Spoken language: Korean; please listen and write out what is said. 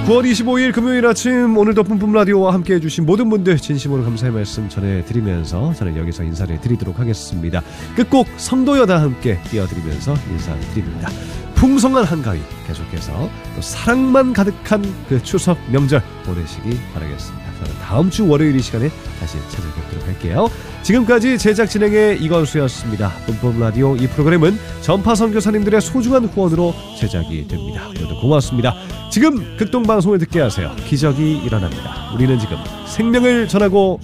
9월 25일 금요일 아침, 오늘도 뿜뿜 라디오와 함께 해주신 모든 분들 진심으로 감사의 말씀 전해드리면서 저는 여기서 인사를 드리도록 하겠습니다. 끝곡 성도여다 함께 띄워드리면서 인사드립니다. 풍성한 한가위 계속해서 또 사랑만 가득한 그 추석 명절 보내시기 바라겠습니다. 저는 다음 주 월요일 이 시간에 다시 찾아뵙도록 할게요. 지금까지 제작 진행의 이건수였습니다. 뿜뿜 라디오, 이 프로그램은 전파 선교사님들의 소중한 후원으로 제작이 됩니다. 오늘도 고맙습니다. 지금 극동방송을 듣게 하세요. 기적이 일어납니다. 우리는 지금 생명을 전하고